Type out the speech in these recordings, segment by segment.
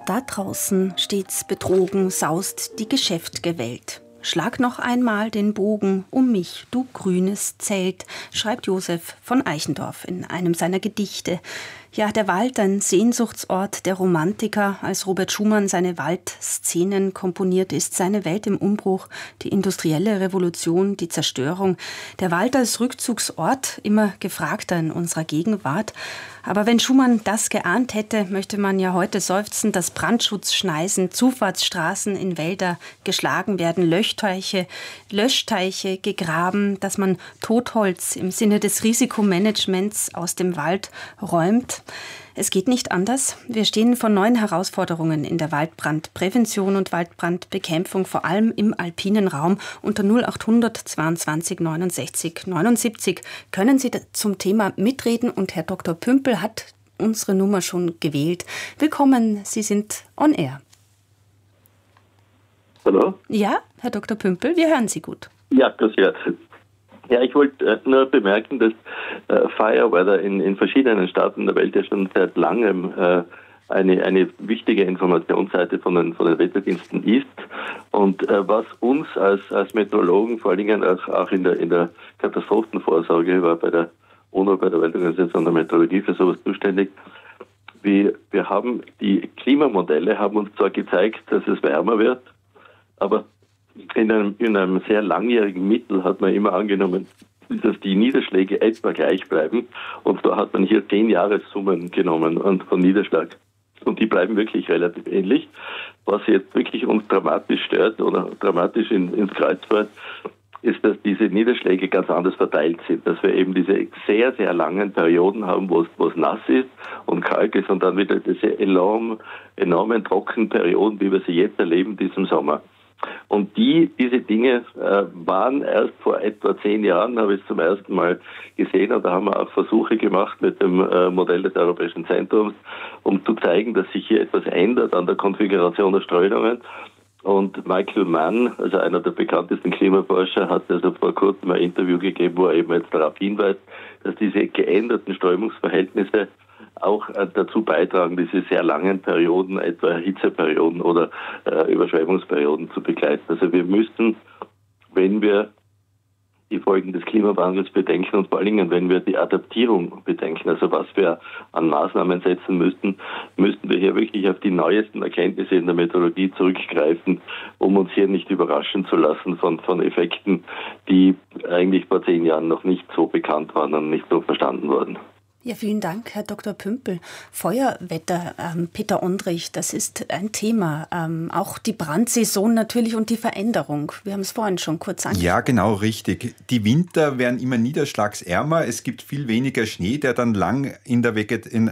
Da draußen stets betrogen saust die geschäft'ge Welt. Schlag noch einmal den Bogen um mich, du grünes Zelt, schreibt Josef von Eichendorff in einem seiner Gedichte. Ja, der Wald, ein Sehnsuchtsort der Romantiker. Als Robert Schumann seine Waldszenen komponiert, ist seine Welt im Umbruch, die industrielle Revolution, die Zerstörung. Der Wald als Rückzugsort, immer gefragter in unserer Gegenwart. Aber wenn Schumann das geahnt hätte, möchte man ja heute seufzen, dass Brandschutzschneisen, Zufahrtsstraßen in Wälder geschlagen werden, Löschteiche gegraben, dass man Totholz im Sinne des Risikomanagements aus dem Wald räumt. Es geht nicht anders. Wir stehen vor neuen Herausforderungen in der Waldbrandprävention und Waldbrandbekämpfung, vor allem im alpinen Raum. Unter 0800 22 69 79 können Sie zum Thema mitreden und Herr Dr. Pümpel hat unsere Nummer schon gewählt. Willkommen, Sie sind on air. Hallo? Ja, Herr Dr. Pümpel, wir hören Sie gut. Ja, das hört. Ja, ich wollte nur bemerken, dass Fireweather in verschiedenen Staaten der Welt ja schon seit langem eine wichtige Informationsseite von den Wetterdiensten ist. Und was uns als Meteorologen, vor allen Dingen auch in der Katastrophenvorsorge, war bei der UNO, bei der Weltorganisation der Meteorologie für sowas zuständig, wir haben die Klimamodelle haben uns zwar gezeigt, dass es wärmer wird, aber in einem sehr langjährigen Mittel hat man immer angenommen, dass die Niederschläge etwa gleich bleiben. Und da hat man hier 10 Jahressummen genommen von Niederschlag. Und die bleiben wirklich relativ ähnlich. Was jetzt wirklich uns dramatisch stört oder dramatisch ins Kreuz fällt, ist, dass diese Niederschläge ganz anders verteilt sind. Dass wir eben diese sehr, sehr langen Perioden haben, wo es nass ist und kalt ist und dann wieder diese enormen Trockenperioden, wie wir sie jetzt erleben, diesem Sommer. Und diese Dinge waren erst vor etwa 10 Jahren, habe ich es zum ersten Mal gesehen, und da haben wir auch Versuche gemacht mit dem Modell des Europäischen Zentrums, um zu zeigen, dass sich hier etwas ändert an der Konfiguration der Strömungen. Und Michael Mann, also einer der bekanntesten Klimaforscher, hat also vor kurzem ein Interview gegeben, wo er eben jetzt darauf hinweist, dass diese geänderten Strömungsverhältnisse auch dazu beitragen, diese sehr langen Perioden, etwa Hitzeperioden oder Überschwemmungsperioden zu begleiten. Also wir müssen, wenn wir die Folgen des Klimawandels bedenken und vor allen Dingen, wenn wir die Adaptierung bedenken, also was wir an Maßnahmen setzen müssten wir hier wirklich auf die neuesten Erkenntnisse in der Meteorologie zurückgreifen, um uns hier nicht überraschen zu lassen von Effekten, die eigentlich vor 10 Jahren noch nicht so bekannt waren und nicht so verstanden wurden. Ja, vielen Dank, Herr Dr. Pümpel. Feuerwetter, Peter Ondrich, das ist ein Thema. Auch die Brandsaison natürlich und die Veränderung. Wir haben es vorhin schon kurz angesprochen. Ja, genau, richtig. Die Winter werden immer niederschlagsärmer. Es gibt viel weniger Schnee, der dann lang in der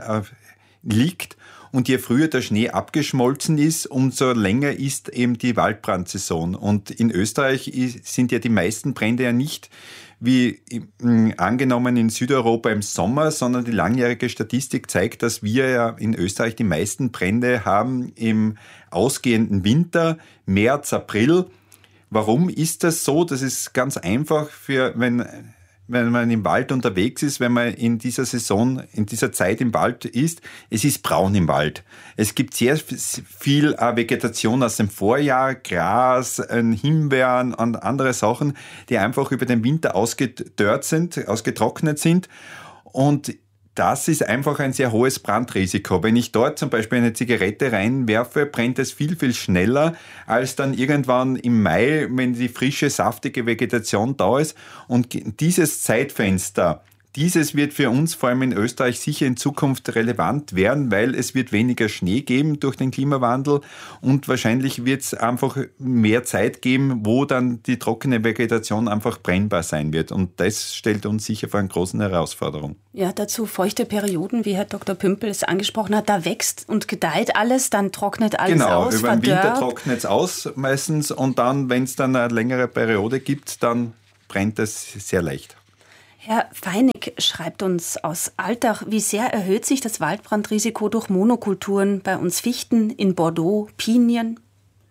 liegt. Und je früher der Schnee abgeschmolzen ist, umso länger ist eben die Waldbrandsaison. Und in Österreich sind ja die meisten Brände ja nicht wie angenommen in Südeuropa im Sommer, sondern die langjährige Statistik zeigt, dass wir ja in Österreich die meisten Brände haben im ausgehenden Winter, März, April. Warum ist das so? Das ist ganz einfach, wenn man im Wald unterwegs ist, wenn man in dieser Saison, in dieser Zeit im Wald ist, es ist braun im Wald. Es gibt sehr viel Vegetation aus dem Vorjahr, Gras, Himbeeren und andere Sachen, die einfach über den Winter ausgetrocknet sind. Und das ist einfach ein sehr hohes Brandrisiko. Wenn ich dort zum Beispiel eine Zigarette reinwerfe, brennt es viel, viel schneller als dann irgendwann im Mai, wenn die frische, saftige Vegetation da ist. Und dieses Zeitfenster, dieses wird für uns vor allem in Österreich sicher in Zukunft relevant werden, weil es wird weniger Schnee geben durch den Klimawandel und wahrscheinlich wird es einfach mehr Zeit geben, wo dann die trockene Vegetation einfach brennbar sein wird. Und das stellt uns sicher vor eine große Herausforderung. Ja, dazu feuchte Perioden, wie Herr Dr. Pümpel es angesprochen hat, da wächst und gedeiht alles, dann trocknet alles aus, Genau, über den verdörrt. Winter trocknet es aus meistens und dann, wenn es dann eine längere Periode gibt, dann brennt es sehr leicht. Herr Feinig schreibt uns aus Altach, wie sehr erhöht sich das Waldbrandrisiko durch Monokulturen bei uns Fichten, in Bordeaux, Pinien?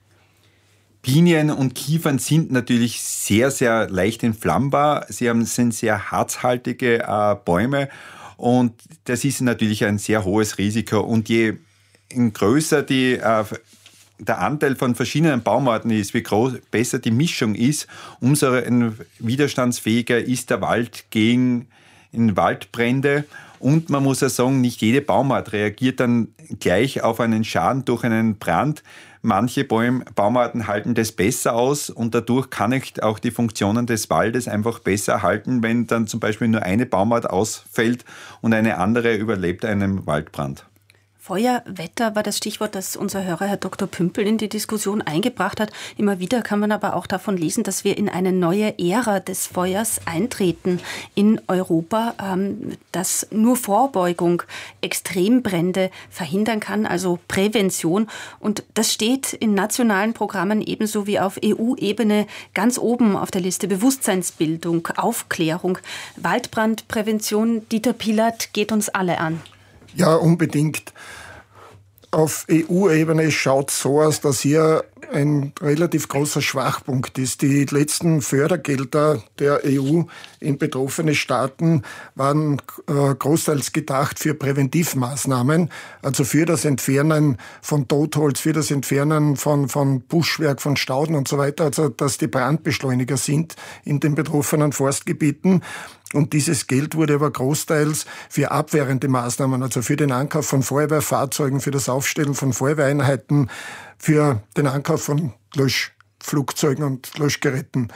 Pinien und Kiefern sind natürlich sehr, sehr leicht entflammbar. Sind sehr harzhaltige Bäume und das ist natürlich ein sehr hohes Risiko. Und je größer der Anteil von verschiedenen Baumarten ist, besser die Mischung ist, umso widerstandsfähiger ist der Wald gegen Waldbrände. Und man muss ja sagen, nicht jede Baumart reagiert dann gleich auf einen Schaden durch einen Brand. Manche Baumarten halten das besser aus und dadurch kann ich auch die Funktionen des Waldes einfach besser erhalten, wenn dann zum Beispiel nur eine Baumart ausfällt und eine andere überlebt einen Waldbrand. Feuerwetter war das Stichwort, das unser Hörer Herr Dr. Pümpel in die Diskussion eingebracht hat. Immer wieder kann man aber auch davon lesen, dass wir in eine neue Ära des Feuers eintreten in Europa, dass nur Vorbeugung Extrembrände verhindern kann, also Prävention. Und das steht in nationalen Programmen ebenso wie auf EU-Ebene ganz oben auf der Liste. Bewusstseinsbildung, Aufklärung, Waldbrandprävention. Dieter Pilath geht uns alle an. Ja, unbedingt. Auf EU-Ebene schaut es so aus, dass hier ein relativ großer Schwachpunkt ist. Die letzten Fördergelder der EU in betroffene Staaten waren großteils gedacht für Präventivmaßnahmen, also für das Entfernen von Totholz, für das Entfernen von Buschwerk, von Stauden und so weiter, also dass die Brandbeschleuniger sind in den betroffenen Forstgebieten. Und dieses Geld wurde aber großteils für abwehrende Maßnahmen, also für den Ankauf von Feuerwehrfahrzeugen, für das Aufstellen von Feuerwehreinheiten, für den Ankauf von Löschflugzeugen und Löschgeräten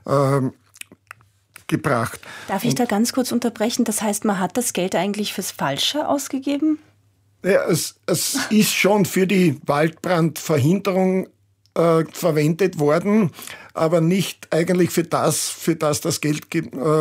gebracht. Darf ich da ganz kurz unterbrechen? Das heißt, man hat das Geld eigentlich fürs Falsche ausgegeben? Ja, es ist schon für die Waldbrandverhinderung verwendet worden, aber nicht eigentlich für das Geld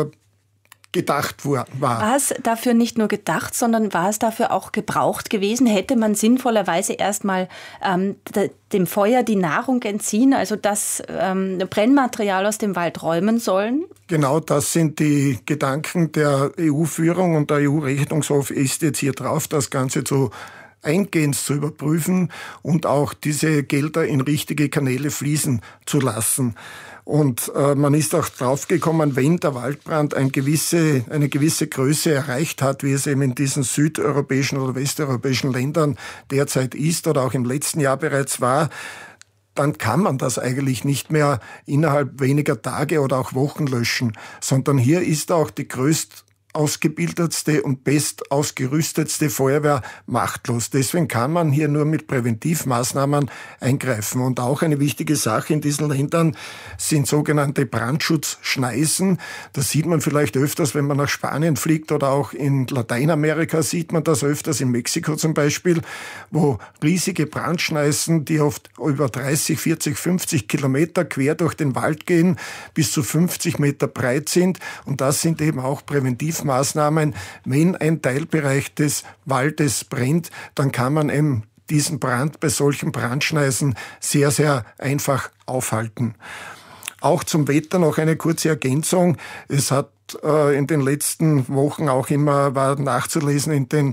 gedacht war. War es dafür nicht nur gedacht, sondern war es dafür auch gebraucht gewesen? Hätte man sinnvollerweise erstmal dem Feuer die Nahrung entziehen, also das Brennmaterial aus dem Wald räumen sollen? Genau, das sind die Gedanken der EU-Führung und der EU-Rechnungshof ist jetzt hier drauf, das Ganze eingehend zu überprüfen und auch diese Gelder in richtige Kanäle fließen zu lassen. Und man ist auch draufgekommen, wenn der Waldbrand eine gewisse Größe erreicht hat, wie es eben in diesen südeuropäischen oder westeuropäischen Ländern derzeit ist oder auch im letzten Jahr bereits war, dann kann man das eigentlich nicht mehr innerhalb weniger Tage oder auch Wochen löschen, sondern hier ist auch die ausgebildetste und best ausgerüstetste Feuerwehr machtlos. Deswegen kann man hier nur mit Präventivmaßnahmen eingreifen. Und auch eine wichtige Sache in diesen Ländern sind sogenannte Brandschutzschneisen. Das sieht man vielleicht öfters, wenn man nach Spanien fliegt oder auch in Lateinamerika sieht man das öfters, in Mexiko zum Beispiel, wo riesige Brandschneisen, die oft über 30, 40, 50 Kilometer quer durch den Wald gehen, bis zu 50 Meter breit sind. Und das sind eben auch Präventivmaßnahmen. Wenn ein Teilbereich des Waldes brennt, dann kann man eben diesen Brand bei solchen Brandschneisen sehr, sehr einfach aufhalten. Auch zum Wetter noch eine kurze Ergänzung. Es hat in den letzten Wochen auch immer war nachzulesen in den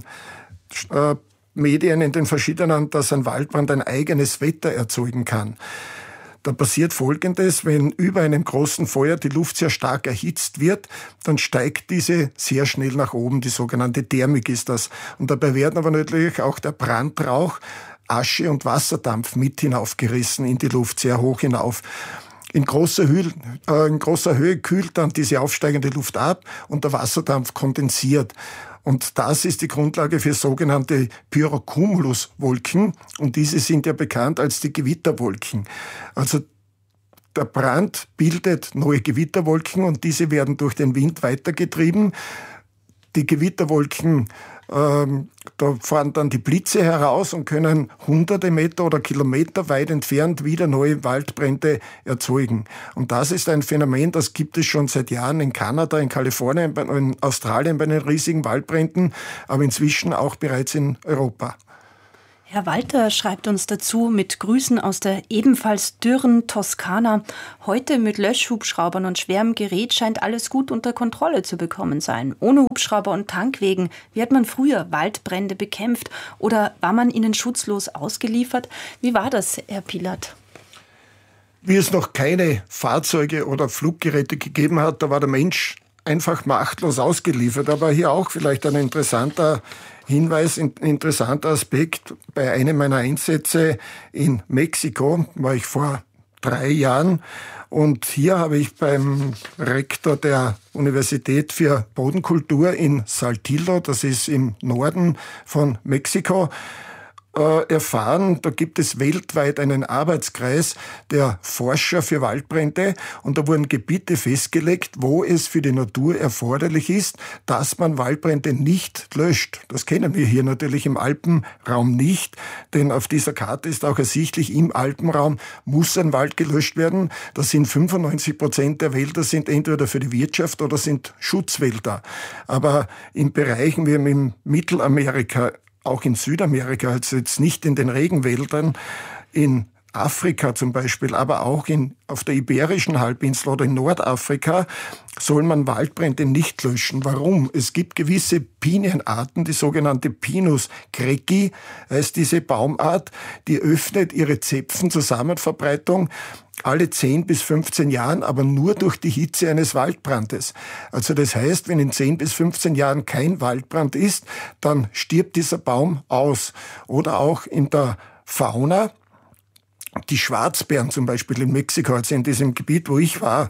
Medien, in den verschiedenen, dass ein Waldbrand ein eigenes Wetter erzeugen kann. Da passiert Folgendes, wenn über einem großen Feuer die Luft sehr stark erhitzt wird, dann steigt diese sehr schnell nach oben, die sogenannte Thermik ist das. Und dabei werden aber natürlich auch der Brandrauch, Asche und Wasserdampf mit hinaufgerissen in die Luft, sehr hoch hinauf. In großer Höhe kühlt dann diese aufsteigende Luft ab und der Wasserdampf kondensiert. Und das ist die Grundlage für sogenannte Pyrocumulus-Wolken. Und diese sind ja bekannt als die Gewitterwolken. Also der Brand bildet neue Gewitterwolken und diese werden durch den Wind weitergetrieben. Die Gewitterwolken, da fahren dann die Blitze heraus und können hunderte Meter oder Kilometer weit entfernt wieder neue Waldbrände erzeugen. Und das ist ein Phänomen, das gibt es schon seit Jahren in Kanada, in Kalifornien, in Australien bei den riesigen Waldbränden, aber inzwischen auch bereits in Europa. Herr Walter schreibt uns dazu mit Grüßen aus der ebenfalls dürren Toskana. Heute mit Löschhubschraubern und schwerem Gerät scheint alles gut unter Kontrolle zu bekommen sein. Ohne Hubschrauber und Tankwegen. Wie hat man früher Waldbrände bekämpft? Oder war man ihnen schutzlos ausgeliefert? Wie war das, Herr Pilath? Wie es noch keine Fahrzeuge oder Fluggeräte gegeben hat, da war der Mensch einfach machtlos ausgeliefert. Aber hier auch vielleicht ein interessanter Hinweis, ein interessanter Aspekt. Bei einem meiner Einsätze in Mexiko war ich vor 3 Jahren und hier habe ich beim Rektor der Universität für Bodenkultur in Saltillo, das ist im Norden von Mexiko, erfahren, da gibt es weltweit einen Arbeitskreis der Forscher für Waldbrände und da wurden Gebiete festgelegt, wo es für die Natur erforderlich ist, dass man Waldbrände nicht löscht. Das kennen wir hier natürlich im Alpenraum nicht, denn auf dieser Karte ist auch ersichtlich, im Alpenraum muss ein Wald gelöscht werden. Das sind 95% der Wälder sind entweder für die Wirtschaft oder sind Schutzwälder. Aber in Bereichen wie im Mittelamerika, auch in Südamerika, also jetzt nicht in den Regenwäldern, in Afrika zum Beispiel, aber auch auf der Iberischen Halbinsel oder in Nordafrika soll man Waldbrände nicht löschen. Warum? Es gibt gewisse Pinienarten, die sogenannte Pinus grecki, heißt diese Baumart, die öffnet ihre Zäpfen zur Samenverbreitung alle 10 bis 15 Jahren, aber nur durch die Hitze eines Waldbrandes. Also das heißt, wenn in 10 bis 15 Jahren kein Waldbrand ist, dann stirbt dieser Baum aus. Oder auch in der Fauna, die Schwarzbären zum Beispiel in Mexiko, also in diesem Gebiet, wo ich war,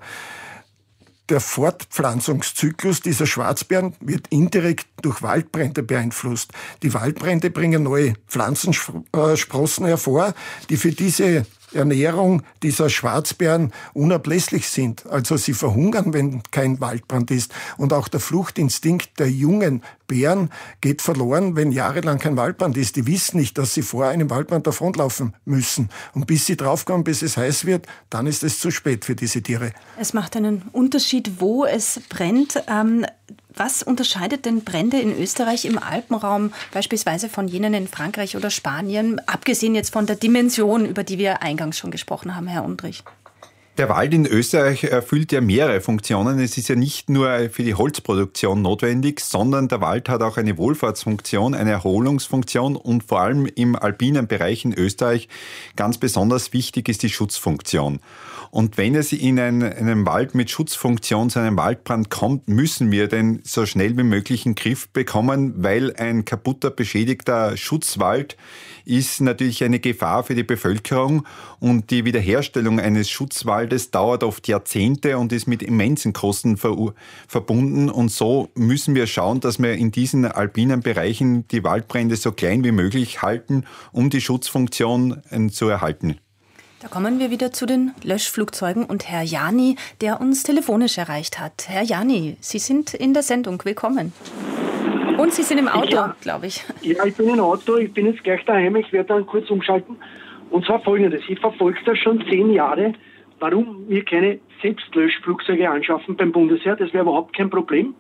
der Fortpflanzungszyklus dieser Schwarzbären wird indirekt durch Waldbrände beeinflusst. Die Waldbrände bringen neue Pflanzensprossen hervor, die für diese Ernährung dieser Schwarzbären unablässlich sind. Also sie verhungern, wenn kein Waldbrand ist. Und auch der Fluchtinstinkt der jungen Bären geht verloren, wenn jahrelang kein Waldbrand ist. Die wissen nicht, dass sie vor einem Waldbrand davonlaufen müssen. Und bis sie draufkommen, bis es heiß wird, dann ist es zu spät für diese Tiere. Es macht einen Unterschied, wo es brennt. Was unterscheidet denn Brände in Österreich im Alpenraum beispielsweise von jenen in Frankreich oder Spanien, abgesehen jetzt von der Dimension, über die wir eingangs schon gesprochen haben, Herr Undrich? Der Wald in Österreich erfüllt ja mehrere Funktionen. Es ist ja nicht nur für die Holzproduktion notwendig, sondern der Wald hat auch eine Wohlfahrtsfunktion, eine Erholungsfunktion und vor allem im alpinen Bereich in Österreich ganz besonders wichtig ist die Schutzfunktion. Und wenn es in einem Wald mit Schutzfunktion zu einem Waldbrand kommt, müssen wir den so schnell wie möglich in den Griff bekommen, weil ein kaputter, beschädigter Schutzwald ist natürlich eine Gefahr für die Bevölkerung und die Wiederherstellung eines Schutzwaldes dauert oft Jahrzehnte und ist mit immensen Kosten verbunden und so müssen wir schauen, dass wir in diesen alpinen Bereichen die Waldbrände so klein wie möglich halten, um die Schutzfunktion zu erhalten. Da kommen wir wieder zu den Löschflugzeugen und Herr Jani, der uns telefonisch erreicht hat. Herr Jani, Sie sind in der Sendung. Willkommen. Und Sie sind im Auto, glaube ich. Ja, ich bin im Auto. Ich bin jetzt gleich daheim. Ich werde dann kurz umschalten. Und zwar Folgendes. Ich verfolge das schon 10 Jahre, warum wir keine Selbstlöschflugzeuge anschaffen beim Bundesheer. Das wäre überhaupt kein Problem.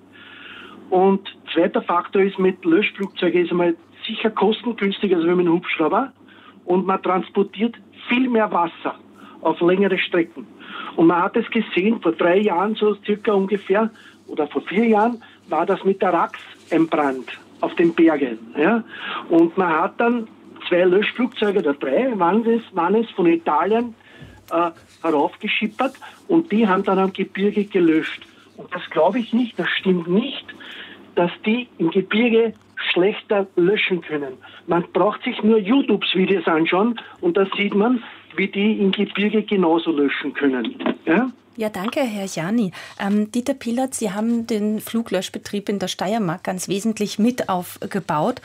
Und zweiter Faktor ist, mit Löschflugzeugen ist einmal sicher kostengünstiger als mit einem Hubschrauber. Und man transportiert viel mehr Wasser auf längere Strecken. Und man hat es gesehen, vor 3 Jahren, so circa ungefähr, oder vor 4 Jahren, war das mit der Rax ein Brand auf den Bergen. Ja? Und man hat dann 2 Löschflugzeuge oder 3, waren es von Italien heraufgeschippert und die haben dann am Gebirge gelöscht. Und das glaube ich nicht, das stimmt nicht, dass die im Gebirge schlechter löschen können. Man braucht sich nur YouTube-Videos anschauen und da sieht man, wie die im Gebirge genauso löschen können. Ja? Ja, danke, Herr Jani. Dieter Pielert, Sie haben den Fluglöschbetrieb in der Steiermark ganz wesentlich mit aufgebaut.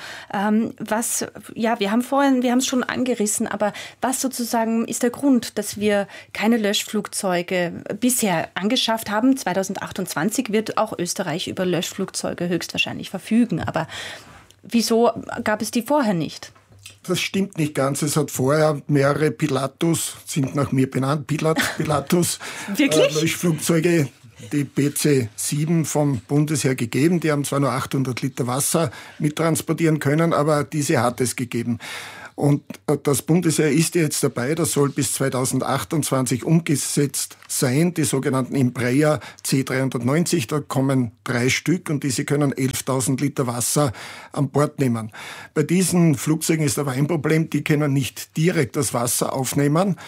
Wir haben es schon angerissen, aber was sozusagen ist der Grund, dass wir keine Löschflugzeuge bisher angeschafft haben? 2028 wird auch Österreich über Löschflugzeuge höchstwahrscheinlich verfügen. Aber wieso gab es die vorher nicht? Das stimmt nicht ganz. Es hat vorher mehrere Pilatus, sind nach mir benannt, Pilatus Löschflugzeuge, die PC-7 vom Bundesheer gegeben. Die haben zwar nur 800 Liter Wasser mittransportieren können, aber diese hat es gegeben. Und das Bundesheer ist jetzt dabei, das soll bis 2028 umgesetzt sein, die sogenannten Embraer C390, da kommen 3 Stück und diese können 11.000 Liter Wasser an Bord nehmen. Bei diesen Flugzeugen ist aber ein Problem, die können nicht direkt das Wasser aufnehmen,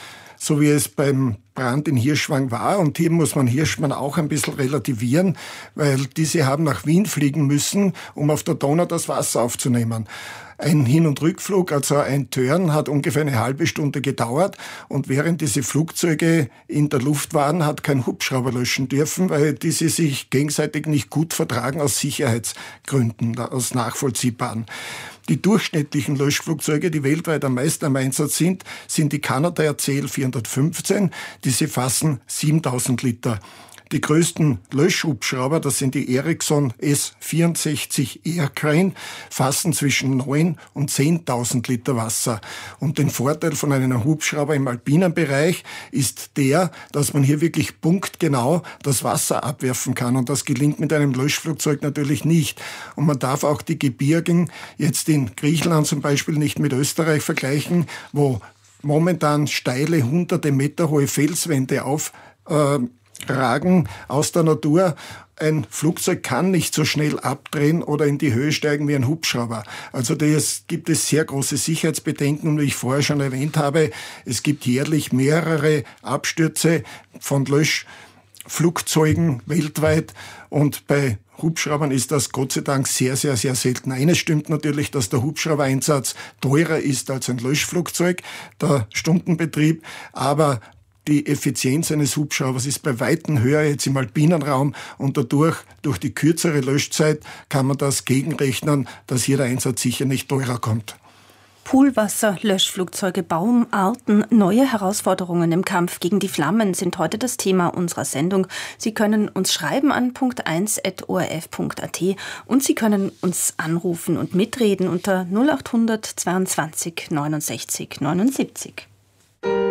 so wie es beim Brand in Hirschwang war. Und hier muss man Hirschmann auch ein bisschen relativieren, weil diese haben nach Wien fliegen müssen, um auf der Donau das Wasser aufzunehmen. Ein Hin- und Rückflug, also ein Turn, hat ungefähr eine halbe Stunde gedauert. Und während diese Flugzeuge in der Luft waren, hat kein Hubschrauber löschen dürfen, weil diese sich gegenseitig nicht gut vertragen aus Sicherheitsgründen, aus nachvollziehbaren. Die durchschnittlichen Löschflugzeuge, die weltweit am meisten im Einsatz sind die Canadair CL415. Diese fassen 7000 Liter. Die größten Löschhubschrauber, das sind die Ericsson S-64 Aircrane, fassen zwischen 9.000 und 10.000 Liter Wasser. Und den Vorteil von einem Hubschrauber im alpinen Bereich ist der, dass man hier wirklich punktgenau das Wasser abwerfen kann. Und das gelingt mit einem Löschflugzeug natürlich nicht. Und man darf auch die Gebirgen jetzt in Griechenland zum Beispiel nicht mit Österreich vergleichen, wo momentan steile, hunderte Meter hohe Felswände ragen aus der Natur. Ein Flugzeug kann nicht so schnell abdrehen oder in die Höhe steigen wie ein Hubschrauber. Also gibt es sehr große Sicherheitsbedenken. Und wie ich vorher schon erwähnt habe, es gibt jährlich mehrere Abstürze von Löschflugzeugen weltweit. Und bei Hubschraubern ist das Gott sei Dank sehr, sehr, sehr selten. Eines stimmt natürlich, dass der Hubschraubereinsatz teurer ist als ein Löschflugzeug, der Stundenbetrieb, aber die Effizienz eines Hubschraubers ist bei Weitem höher jetzt im alpinen Raum und durch die kürzere Löschzeit kann man das gegenrechnen, dass hier der Einsatz sicher nicht teurer kommt. Poolwasser, Löschflugzeuge, Baumarten, neue Herausforderungen im Kampf gegen die Flammen sind heute das Thema unserer Sendung. Sie können uns schreiben an punkt1@orf.at und Sie können uns anrufen und mitreden unter 0800 22 69 79.